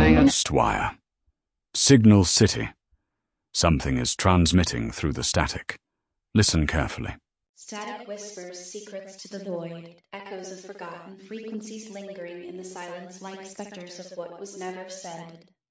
Ghostwire. Signal City. Something is transmitting through the static. Listen carefully. Static whispers secrets to the void, echoes of forgotten frequencies lingering in the silence like specters of what was never said.